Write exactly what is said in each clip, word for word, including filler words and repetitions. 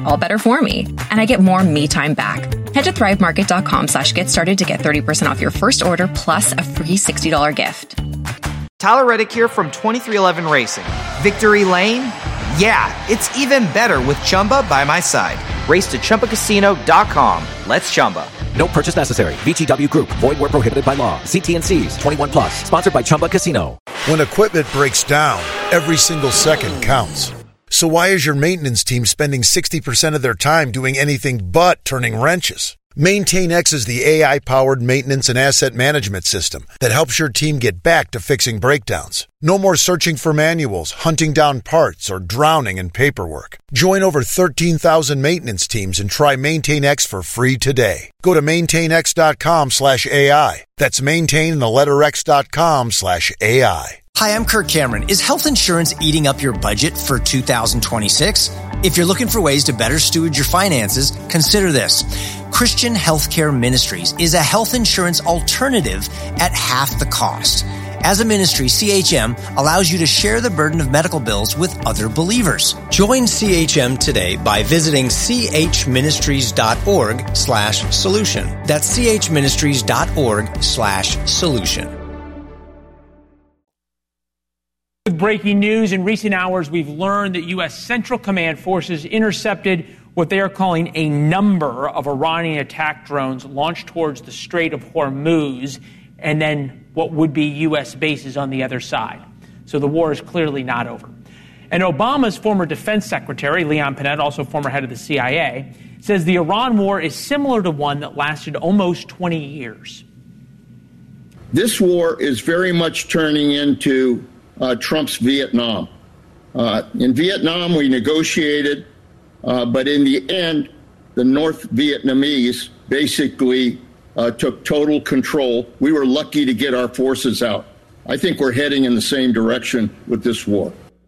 all better for me. And I get more me time back. Head to thrivemarket.com slash get started to get thirty percent off your first order plus a free sixty dollars gift. Tyler Reddick here from twenty-three eleven Racing. Victory Lane? Yeah, it's even better with Chumba by my side. Race to Chumba Casino dot com. Let's Chumba. No purchase necessary. V G W Group. Void where prohibited by law. See T and C's. twenty-one plus. Sponsored by Chumba Casino. When equipment breaks down, every single second counts. So why is your maintenance team spending sixty percent of their time doing anything but turning wrenches? MaintainX is the A I-powered maintenance and asset management system that helps your team get back to fixing breakdowns. No more searching for manuals, hunting down parts, or drowning in paperwork. Join over thirteen thousand maintenance teams and try MaintainX for free today. Go to maintainx.com slash AI. That's maintain the letter X dot com slash AI. Hi, I'm Kirk Cameron. Is health insurance eating up your budget for two thousand twenty-six? If you're looking for ways to better steward your finances, consider this. Christian Healthcare Ministries is a health insurance alternative at half the cost. As a ministry, C H M allows you to share the burden of medical bills with other believers. Join C H M today by visiting chministries.org slash solution. That's chministries.org slash solution. With breaking news, in recent hours, we've learned that U S Central Command forces intercepted what they are calling a number of Iranian attack drones launched towards the Strait of Hormuz, and then what would be U S bases on the other side. So the war is clearly not over. And Obama's former defense secretary, Leon Panetta, also former head of the C I A, says the Iran war is similar to one that lasted almost twenty years. This war is very much turning into Uh, Trump's Vietnam. Uh, in Vietnam, we negotiated, uh, but in the end, the North Vietnamese basically uh, took total control. We were lucky to get our forces out. I think we're heading in the same direction with this war.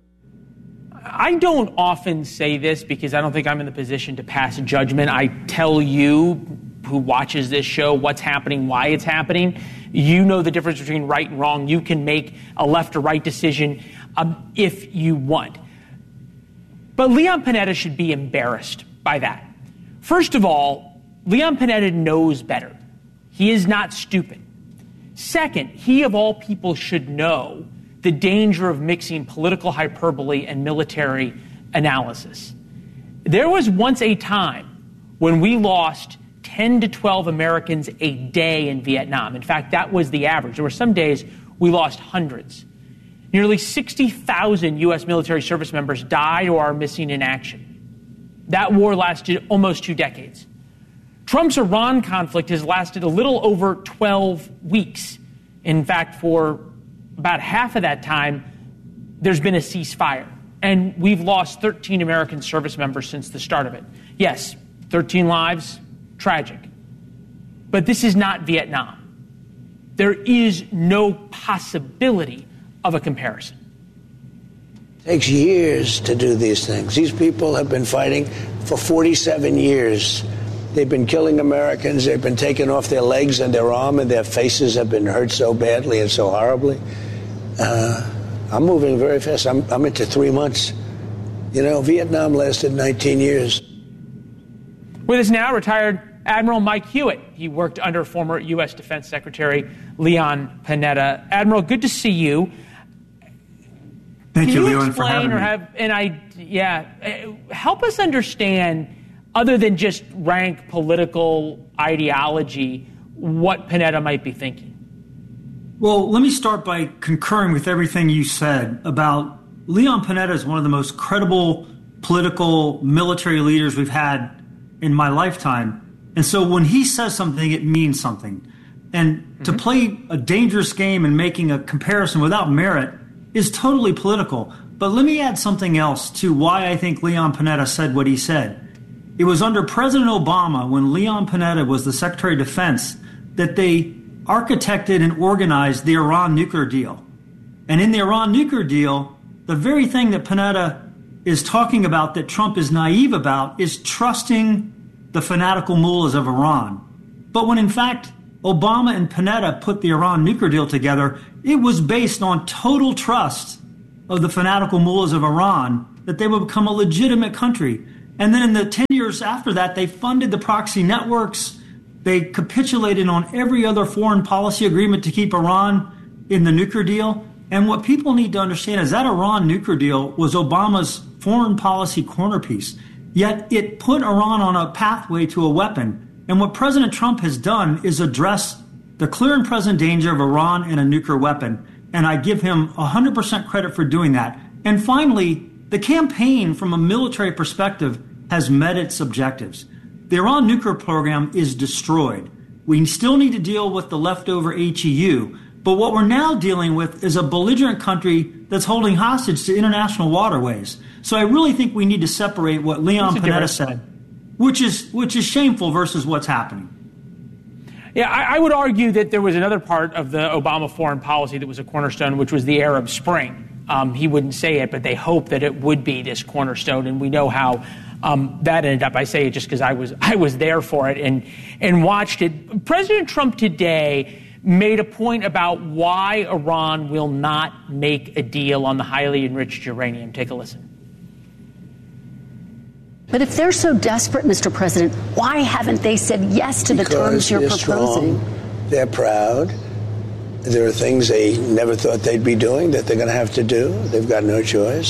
I don't often say this because I don't think I'm in the position to pass judgment. I tell you who watches this show what's happening, why it's happening. You know the difference between right and wrong. You can make a left or right decision um, if you want. But Leon Panetta should be embarrassed by that. First of all, Leon Panetta knows better. He is not stupid. Second, he of all people should know the danger of mixing political hyperbole and military analysis. There was once a time when we lost ten to twelve Americans a day in Vietnam. In fact, that was the average. There were some days we lost hundreds. Nearly sixty thousand U S military service members died or are missing in action. That war lasted almost two decades. Trump's Iran conflict has lasted a little over twelve weeks. In fact, for about half of that time, there's been a ceasefire. And we've lost thirteen American service members since the start of it. Yes, thirteen lives. Tragic. But this is not Vietnam. There is no possibility of a comparison. It takes years to do these things. These people have been fighting for forty-seven years. They've been killing Americans. They've been taking off their legs and their arm, and their faces have been hurt so badly and so horribly. Uh, I'm moving very fast. I'm, I'm into three months. You know, Vietnam lasted nineteen years. With us now, retired Admiral Mike Hewitt. He worked under former U S Defense Secretary Leon Panetta. Admiral, good to see you. Thank Can you, you Leon, for having or me. have an idea? Yeah, help us understand, other than just rank political ideology, what Panetta might be thinking. Well, let me start by concurring with everything you said about Leon Panetta is one of the most credible political military leaders we've had in my lifetime. And so when he says something, it means something. And mm-hmm. to play a dangerous game and making a comparison without merit is totally political. But let me add something else to why I think Leon Panetta said what he said. It was under President Obama, when Leon Panetta was the Secretary of Defense, that they architected and organized the Iran nuclear deal. And in the Iran nuclear deal, the very thing that Panetta is talking about that Trump is naive about is trusting the fanatical mullahs of Iran. But when in fact Obama and Panetta put the Iran nuclear deal together, it was based on total trust of the fanatical mullahs of Iran that they would become a legitimate country. And then in the ten years after that, they funded the proxy networks. They capitulated on every other foreign policy agreement to keep Iran in the nuclear deal. And what people need to understand is that Iran nuclear deal was Obama's foreign policy cornerpiece. Yet it put Iran on a pathway to a weapon. And what President Trump has done is address the clear and present danger of Iran and a nuclear weapon. And I give him one hundred percent credit for doing that. And finally, the campaign from a military perspective has met its objectives. The Iran nuclear program is destroyed. We still need to deal with the leftover H E U. But what we're now dealing with is a belligerent country that's holding hostage to international waterways. So I really think we need to separate what Leon Panetta said, which is which is shameful, versus what's happening. Yeah, I, I would argue that there was another part of the Obama foreign policy that was a cornerstone, which was the Arab Spring. Um, he wouldn't say it, but they hoped that it would be this cornerstone, and we know how um, that ended up. I say it just because I was I was there for it and and watched it. President Trump today made a point about why Iran will not make a deal on the highly enriched uranium. Take a listen. But if they're so desperate, Mister President, why haven't they said yes to because the terms you're they're proposing? Strong, they're proud. There are things they never thought they'd be doing that they're going to have to do. They've got no choice.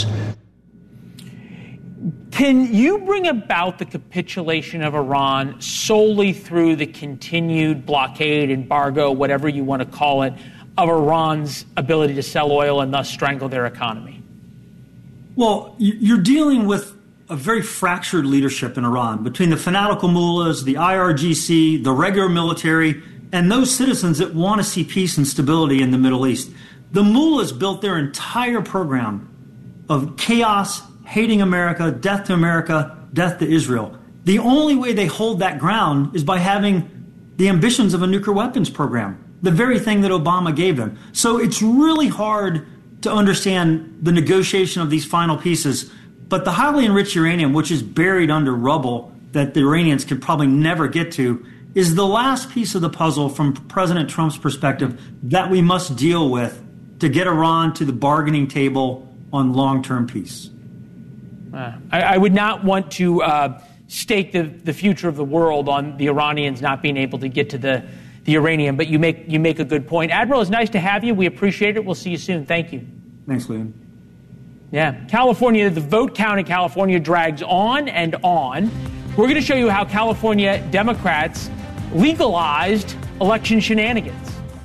Can you bring about the capitulation of Iran solely through the continued blockade, embargo, whatever you want to call it, of Iran's ability to sell oil and thus strangle their economy? Well, you're dealing with a very fractured leadership in Iran between the fanatical mullahs, the I R G C, the regular military, and those citizens that want to see peace and stability in the Middle East. The mullahs built their entire program of chaos, hating America, death to America, death to Israel. The only way they hold that ground is by having the ambitions of a nuclear weapons program, the very thing that Obama gave them. So it's really hard to understand the negotiation of these final pieces. But the highly enriched uranium, which is buried under rubble that the Iranians could probably never get to, is the last piece of the puzzle from President Trump's perspective that we must deal with to get Iran to the bargaining table on long-term peace. Uh, I, I would not want to uh, stake the, the future of the world on the Iranians not being able to get to the, the uranium, but you make you make a good point. Admiral, it's nice to have you. We appreciate it. We'll see you soon. Thank you. Thanks, Liam. Yeah, California, the vote count in California drags on and on. We're going to show you how California Democrats legalized election shenanigans.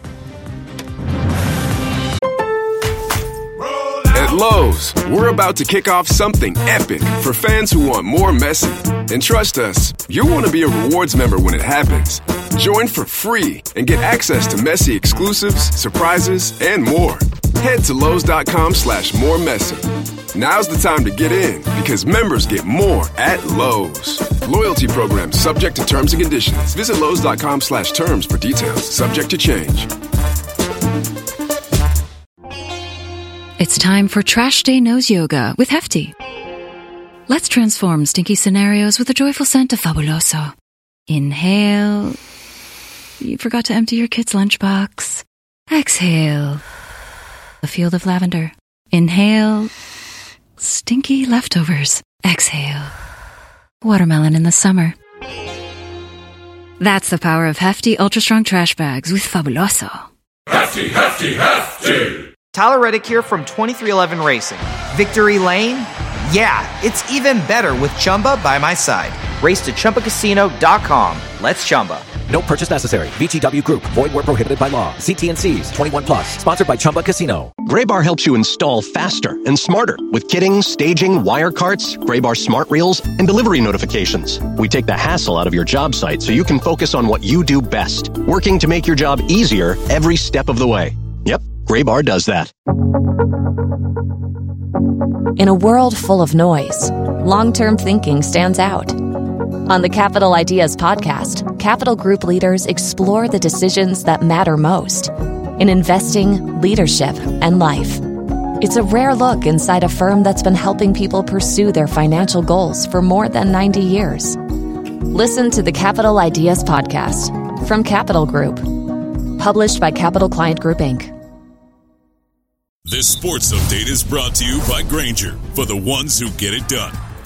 At Lowe's, we're about to kick off something epic for fans who want more Messi. And trust us, you'll want to be a rewards member when it happens. Join for free and get access to Messi exclusives, surprises, and more. Head to Lowe's.com slash more Messi. Now's the time to get in because members get more at Lowe's. Loyalty program subject to terms and conditions. Visit Lowe's.com slash terms for details. Subject to change. It's time for Trash Day Nose Yoga with Hefty. Let's transform stinky scenarios with a joyful scent of Fabuloso. Inhale. You forgot to empty your kid's lunchbox. Exhale. A field of lavender. Inhale. Stinky leftovers. Exhale. Watermelon in the summer. That's the power of Hefty Ultra Strong Trash Bags with Fabuloso. Hefty, Hefty, Hefty! Tyler Reddick here from twenty-three eleven Racing. Victory Lane? Yeah, it's even better with Chumba by my side. Race to Chumba Casino dot com. Let's Chumba. No purchase necessary. V G W Group. Void where prohibited by law. See T and C's. twenty-one plus. Sponsored by Chumba Casino. Graybar helps you install faster and smarter with kitting, staging, wire carts, Graybar smart reels, and delivery notifications. We take the hassle out of your job site so you can focus on what you do best, working to make your job easier every step of the way. Yep, Graybar does that. In a world full of noise, long-term thinking stands out. On the Capital Ideas podcast, Capital Group leaders explore the decisions that matter most in investing, leadership, and life. It's a rare look inside a firm that's been helping people pursue their financial goals for more than ninety years. Listen to the Capital Ideas podcast from Capital Group, published by Capital Client Group, Incorporated. This sports update is brought to you by Grainger, for the ones who get it done.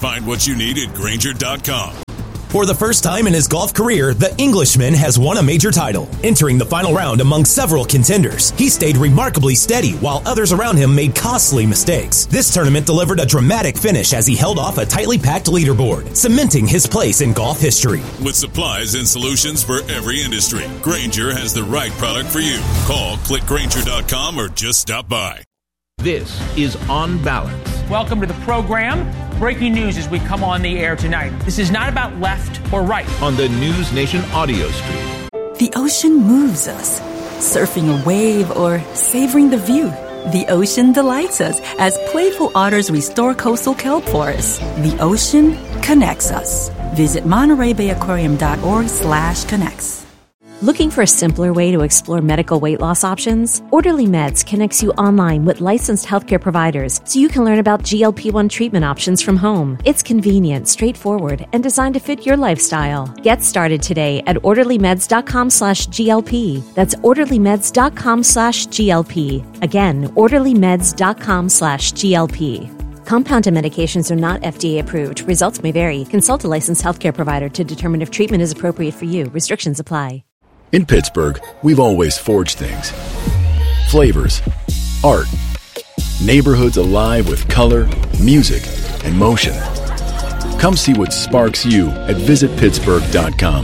Find what you need at Grainger dot com. For the first time in his golf career, the Englishman has won a major title. Entering the final round among several contenders, he stayed remarkably steady while others around him made costly mistakes. This tournament delivered a dramatic finish as he held off a tightly packed leaderboard, cementing his place in golf history. With supplies and solutions for every industry, Grainger has the right product for you. Call, click Grainger dot com, or just stop by. This is On Balance. Welcome to the program. Breaking news as we come on the air tonight. This is not about left or right. On the News Nation audio stream. The ocean moves us. Surfing a wave or savoring the view. The ocean delights us as playful otters restore coastal kelp forests. The ocean connects us. Visit Monterey Bay Aquarium dot org slash connects. Looking for a simpler way to explore medical weight loss options? Orderly Meds connects you online with licensed healthcare providers so you can learn about G L P one treatment options from home. It's convenient, straightforward, and designed to fit your lifestyle. Get started today at orderly meds dot com slash G L P. That's orderly meds dot com slash G L P. Again, orderly meds dot com slash G L P. Compounded medications are not F D A approved. Results may vary. Consult a licensed healthcare provider to determine if treatment is appropriate for you. Restrictions apply. In Pittsburgh, we've always forged things. Flavors, art, neighborhoods alive with color, music, and motion. Come see what sparks you at visit pittsburgh dot com.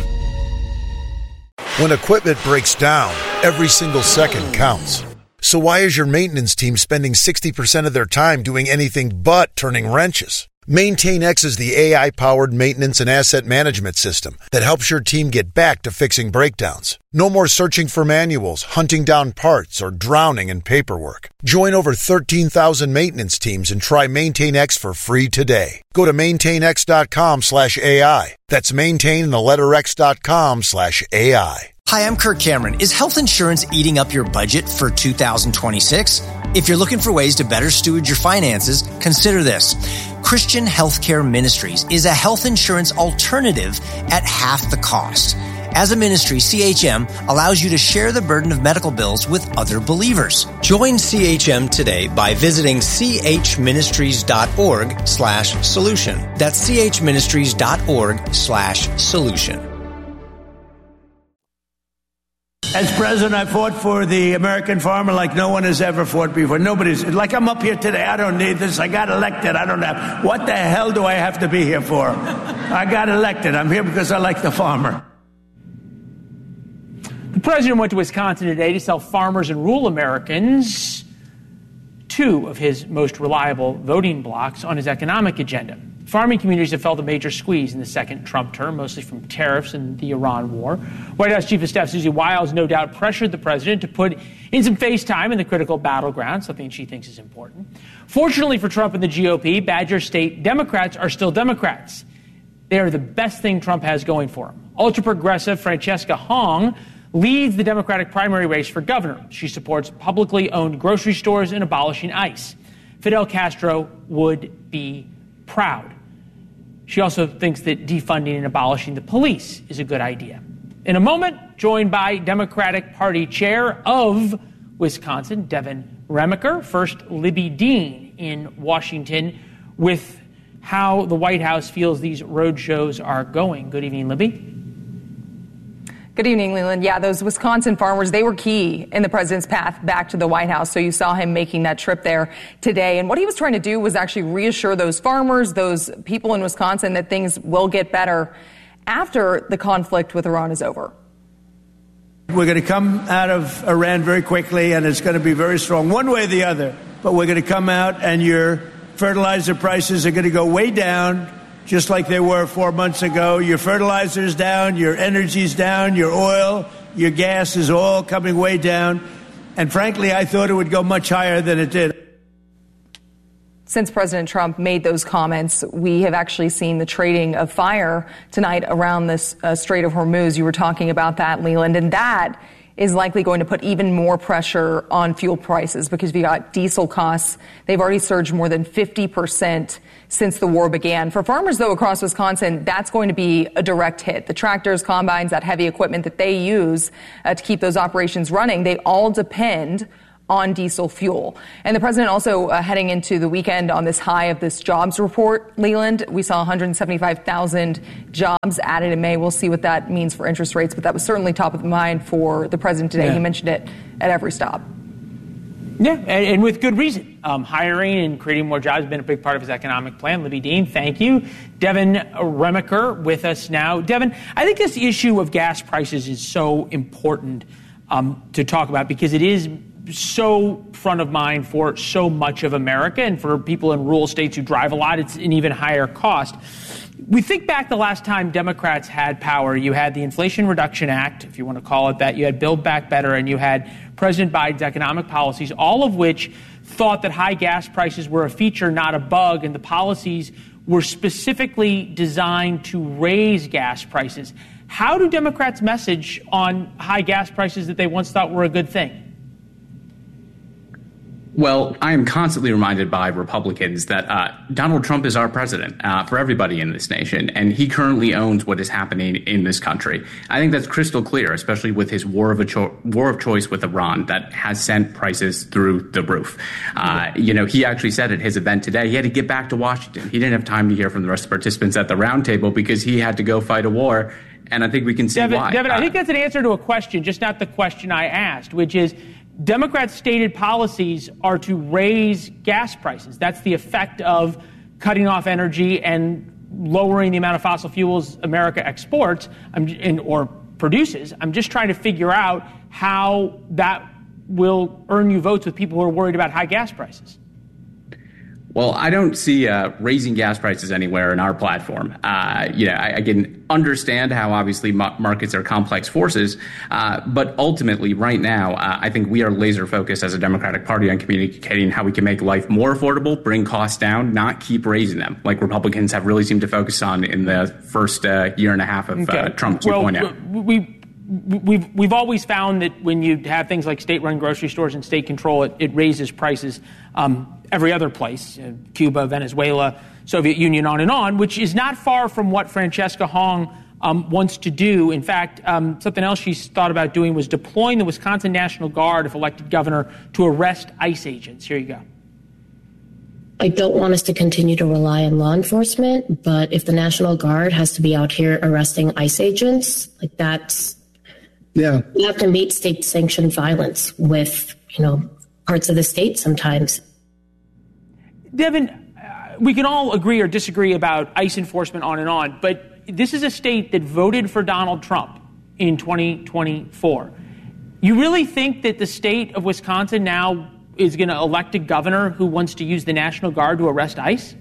When equipment breaks down, every single second counts. So why is your maintenance team spending sixty percent of their time doing anything but turning wrenches? MaintainX is the A I-powered maintenance and asset management system that helps your team get back to fixing breakdowns. No more searching for manuals, hunting down parts, or drowning in paperwork. Join over thirteen thousand maintenance teams and try MaintainX for free today. Go to maintainx dot com slash A I. That's maintain the letter X dot com slash A I. Hi, I'm Kirk Cameron. Is health insurance eating up your budget for two thousand twenty-six? If you're looking for ways to better steward your finances, consider this. Christian Healthcare Ministries is a health insurance alternative at half the cost. As a ministry, C H M allows you to share the burden of medical bills with other believers. Join C H M today by visiting chministries dot org slash solution. That's chministries dot org slash solution. As president, I fought for the American farmer like no one has ever fought before. Nobody's, like I'm up here today, I don't need this, I got elected, I don't have, what the hell do I have to be here for? I got elected, I'm here because I like the farmer. The president went to Wisconsin today to sell farmers and rural Americans two of his most reliable voting blocks on his economic agenda. Farming communities have felt a major squeeze in the second Trump term, mostly from tariffs and the Iran war. White House Chief of Staff Susie Wiles no doubt pressured the president to put in some face time in the critical battleground, something she thinks is important. Fortunately for Trump and the G O P, Badger State Democrats are still Democrats. They are the best thing Trump has going for him. Ultra-progressive Francesca Hong leads the Democratic primary race for governor. She supports publicly owned grocery stores and abolishing ICE. Fidel Castro would be proud. She also thinks that defunding and abolishing the police is a good idea. In a moment, joined by Democratic Party Chair of Wisconsin, Devin Remiker, first Libby Dean in Washington, with how the White House feels these road shows are going. Good evening, Libby. Good evening, Leland. Yeah, those Wisconsin farmers, they were key in the president's path back to the White House. So you saw him making that trip there today. And what he was trying to do was actually reassure those farmers, those people in Wisconsin, that things will get better after the conflict with Iran is over. We're going to come out of Iran very quickly, and it's going to be very strong, one way or the other. But we're going to come out, and your fertilizer prices are going to go way down, just like they were four months ago. Your fertilizer's down, your energy's down, your oil, your gas is all coming way down. And frankly, I thought it would go much higher than it did. Since President Trump made those comments, we have actually seen the trading of fire tonight around this uh, Strait of Hormuz. You were talking about that, Leland, and that is likely going to put even more pressure on fuel prices because we got diesel costs. They've already surged more than fifty percent since the war began. For farmers, though, across Wisconsin, that's going to be a direct hit. The tractors, combines, that heavy equipment that they use uh, to keep those operations running, they all depend on diesel fuel. And the president also uh, heading into the weekend on this high of this jobs report, Leland. We saw one hundred seventy-five thousand jobs added in May. We'll see what that means for interest rates, but that was certainly top of mind for the president today. Yeah. He mentioned it at every stop. Yeah, and, and with good reason. Um, hiring and creating more jobs has been a big part of his economic plan. Libby Dean, thank you. Devin Remaker with us now. Devin, I think this issue of gas prices is so important um, to talk about because it is so front of mind for so much of America, and for people in rural states who drive a lot, it's an even higher cost. We think back the last time Democrats had power, you had the Inflation Reduction Act, if you want to call it that, you had Build Back Better, and you had President Biden's economic policies, all of which thought that high gas prices were a feature, not a bug, and the policies were specifically designed to raise gas prices. How do Democrats message on high gas prices that they once thought were a good thing? Well, I am constantly reminded by Republicans that uh, Donald Trump is our president uh, for everybody in this nation, and he currently owns what is happening in this country. I think that's crystal clear, especially with his war of a cho- war of choice with Iran that has sent prices through the roof. Uh, you know, he actually said at his event today he had to get back to Washington. He didn't have time to hear from the rest of the participants at the roundtable because he had to go fight a war. And I think we can see Devin, why. Devin, uh, I think that's an answer to a question, just not the question I asked, which is Democrats' stated policies are to raise gas prices. That's the effect of cutting off energy and lowering the amount of fossil fuels America exports and, or produces. I'm just trying to figure out how that will earn you votes with people who are worried about high gas prices. Well, I don't see uh, raising gas prices anywhere in our platform. Uh, you know, I, I can understand how obviously ma- markets are complex forces, uh, but ultimately, right now, uh, I think we are laser focused as a Democratic Party on communicating how we can make life more affordable, bring costs down, not keep raising them, like Republicans have really seemed to focus on in the first uh, year and a half of okay. uh, Trump two point oh. Well, we. We've we've always found that when you have things like state-run grocery stores and state control, it, it raises prices. Um, every other place, uh, Cuba, Venezuela, Soviet Union, on and on, which is not far from what Francesca Hong um, wants to do. In fact, um, something else she's thought about doing was deploying the Wisconsin National Guard, if elected governor, to arrest ICE agents. Here you go. I don't want us to continue to rely on law enforcement, but if the National Guard has to be out here arresting ICE agents, like that's... Yeah. We have to meet state-sanctioned violence with, you know, parts of the state sometimes. Devin, uh, we can all agree or disagree about ICE enforcement on and on, but this is a state that voted for Donald Trump in twenty twenty-four. You really think that the state of Wisconsin now is going to elect a governor who wants to use the National Guard to arrest ICE?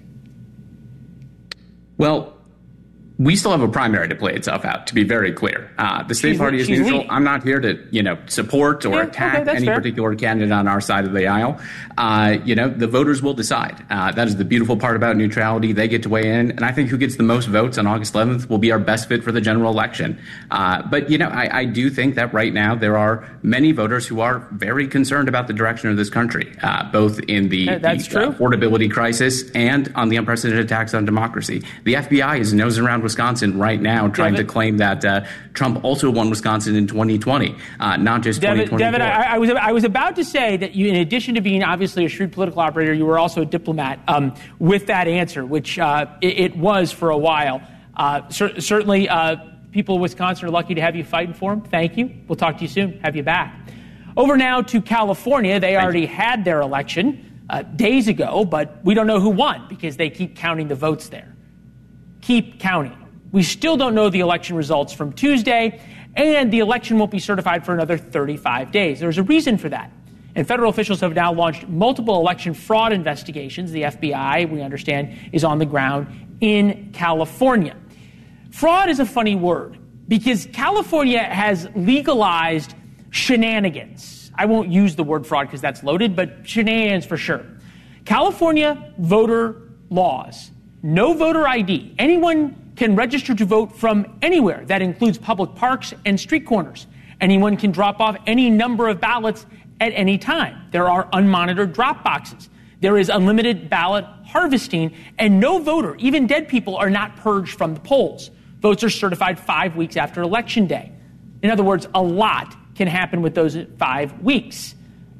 Well, we still have a primary to play itself out, to be very clear. Uh, the state she's, party is neutral. Leading. I'm not here to, you know, support or yeah, attack okay, any fair. particular candidate on our side of the aisle. Uh, you know, the voters will decide. Uh, that is the beautiful part about neutrality. They get to weigh in. And I think who gets the most votes on August eleventh will be our best fit for the general election. Uh, but, you know, I, I do think that right now there are many voters who are very concerned about the direction of this country, uh, both in the, the uh, affordability crisis and on the unprecedented attacks on democracy. The F B I is nosing around Wisconsin right now, trying Devin, to claim that uh, Trump also won Wisconsin in twenty twenty, uh, not just Devin, twenty twenty-four. Devin, I, I was I was about to say that you, in addition to being obviously a shrewd political operator, you were also a diplomat um, with that answer, which uh, it, it was for a while. Uh, cer- certainly, uh, people of Wisconsin are lucky to have you fighting for them. Thank you. We'll talk to you soon. Have you back. Over now to California. They Thank already you. had their election uh, days ago, but we don't know who won because they keep counting the votes there. Keep counting. We still don't know the election results from Tuesday, and the election won't be certified for another thirty-five days. There's a reason for that. And federal officials have now launched multiple election fraud investigations. The F B I, we understand, is on the ground in California. Fraud is a funny word because California has legalized shenanigans. I won't use the word fraud because that's loaded, but shenanigans for sure. California voter laws, no voter I D. Anyone can register to vote from anywhere. That includes public parks and street corners. Anyone can drop off any number of ballots at any time. There are unmonitored drop boxes. There is unlimited ballot harvesting, and no voter, even dead people, are not purged from the polls. Votes are certified five weeks after Election Day. In other words, a lot can happen with those five weeks.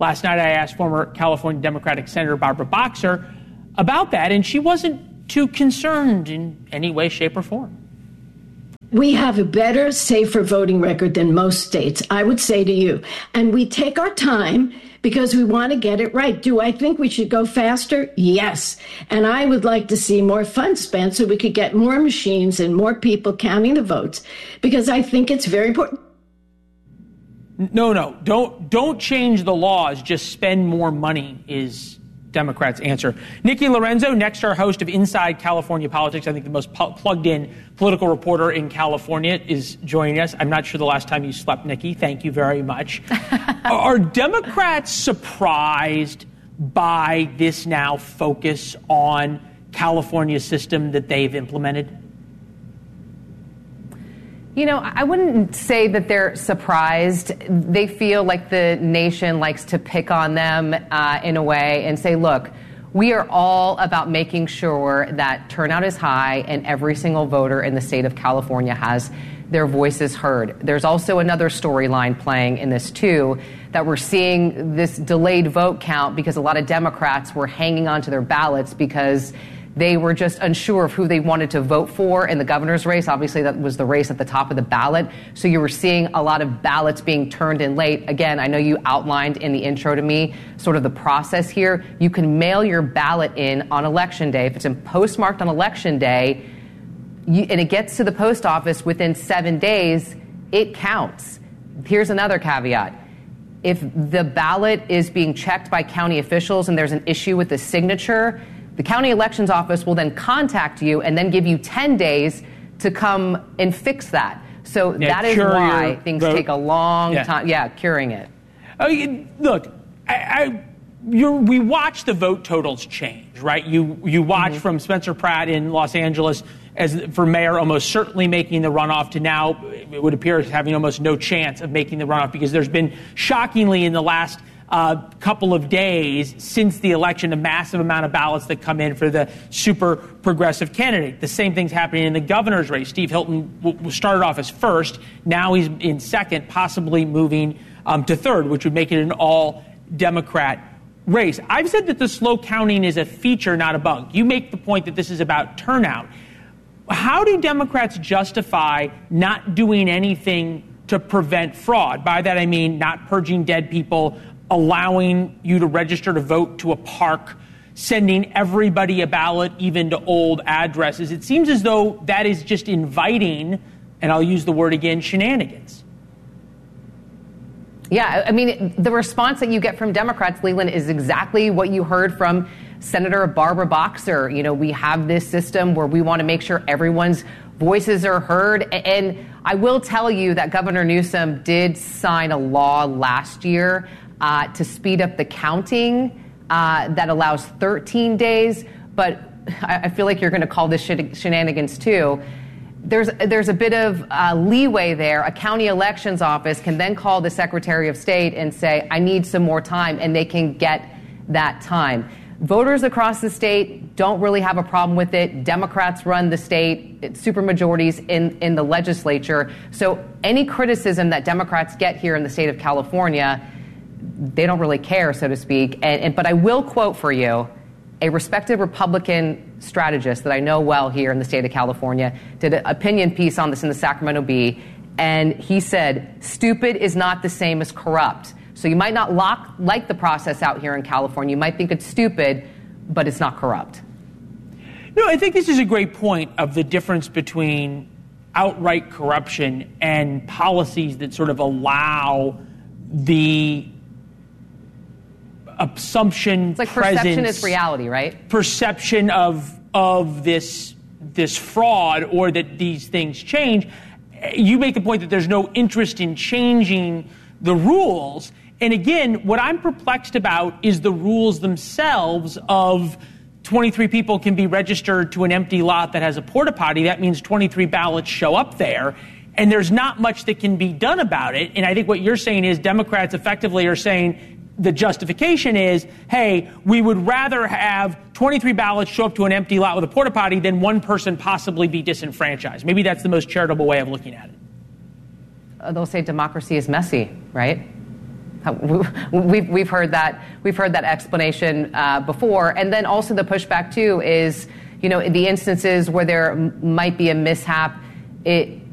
Last night I asked former California Democratic Senator Barbara Boxer about that, and she wasn't too concerned in any way, shape, or form. We have a better, safer voting record than most states, I would say to you. And we take our time because we want to get it right. Do I think we should go faster? Yes. And I would like to see more funds spent so we could get more machines and more people counting the votes, because I think it's very important. No, no, don't don't change the laws. Just spend more money is Democrats' answer. Nikki Lorenzo, next our host of Inside California Politics, I think the most pu- plugged-in political reporter in California, is joining us. I'm not sure the last time you slept, Nikki. Thank you very much. Are Democrats surprised by this now focus on California's system that they've implemented? You know, I wouldn't say that they're surprised. They feel like the nation likes to pick on them uh, in a way and say, look, we are all about making sure that turnout is high and every single voter in the state of California has their voices heard. There's also another storyline playing in this, too, that we're seeing this delayed vote count because a lot of Democrats were hanging on to their ballots because they were just unsure of who they wanted to vote for in the governor's race. Obviously, that was the race at the top of the ballot. So you were seeing a lot of ballots being turned in late. Again, I know you outlined in the intro to me sort of the process here. You can mail your ballot in on Election Day. If it's in postmarked on Election Day, you, and it gets to the post office within seven days, it counts. Here's another caveat. If the ballot is being checked by county officials and there's an issue with the signature, the county elections office will then contact you and then give you ten days to come and fix that. So yeah, that is why things vote. take a long yeah. time. Yeah, curing it. Oh, look, I, I, you're, we watch the vote totals change, right? You you watch mm-hmm. from Spencer Pratt in Los Angeles as for mayor almost certainly making the runoff to now it would appear as having almost no chance of making the runoff because there's been shockingly in the last Uh, couple of days since the election, a massive amount of ballots that come in for the super progressive candidate. The same thing's happening in the governor's race. Steve Hilton w- started off as first. Now he's in second, possibly moving um, to third, which would make it an all-Democrat race. I've said that the slow counting is a feature, not a bug. You make the point that this is about turnout. How do Democrats justify not doing anything to prevent fraud? By that I mean not purging dead people, allowing you to register to vote to a park, sending everybody a ballot, even to old addresses. It seems as though that is just inviting, and I'll use the word again, shenanigans. Yeah, I mean, the response that you get from Democrats, Leland, is exactly what you heard from Senator Barbara Boxer. You know, we have this system where we want to make sure everyone's voices are heard. And I will tell you that Governor Newsom did sign a law last year Uh, to speed up the counting uh, that allows thirteen days. But I, I feel like you're going to call this sh- shenanigans, too. There's there's a bit of uh, leeway there. A county elections office can then call the Secretary of State and say, I need some more time, and they can get that time. Voters across the state don't really have a problem with it. Democrats run the state, it's supermajorities in, in the legislature. So any criticism that Democrats get here in the state of California, they don't really care, so to speak. And, and, but I will quote for you a respected Republican strategist that I know well here in the state of California, did an opinion piece on this in the Sacramento Bee, and he said, stupid is not the same as corrupt. So you might not lock, like the process out here in California. You might think it's stupid, but it's not corrupt. No, I think this is a great point of the difference between outright corruption and policies that sort of allow the assumption, it's like presence, perception is reality, right? Perception of of this this fraud or that these things change. You make the point that there's no interest in changing the rules. And again, what I'm perplexed about is the rules themselves of twenty-three people can be registered to an empty lot that has a porta potty. That means twenty-three ballots show up there. And there's not much that can be done about it. And I think what you're saying is Democrats effectively are saying the justification is, hey, we would rather have twenty-three ballots show up to an empty lot with a porta potty than one person possibly be disenfranchised. Maybe that's the most charitable way of looking at it. Uh, they'll say democracy is messy, right? we've we've heard that we've heard that explanation uh, before, and then also the pushback too is, you know, the instances where there m- might be a mishap. It